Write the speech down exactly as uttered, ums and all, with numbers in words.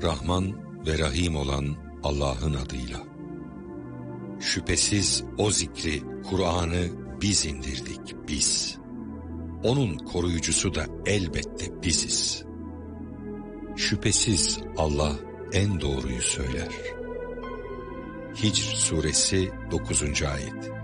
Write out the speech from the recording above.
Rahman ve Rahim olan Allah'ın adıyla. Şüphesiz o zikri, Kur'an'ı biz indirdik, biz. Onun koruyucusu da elbette biziz. Şüphesiz Allah en doğruyu söyler. Hicr suresi dokuzuncu ayet.